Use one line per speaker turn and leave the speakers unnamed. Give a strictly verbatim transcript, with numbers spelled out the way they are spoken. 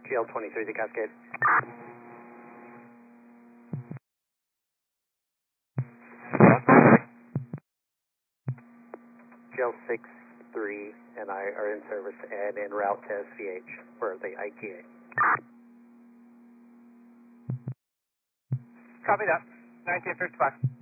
G L twenty-three, the Cascade. G L six three and I are in service and en route to S V H for the I T A.
Copy that. nineteen fifty-five.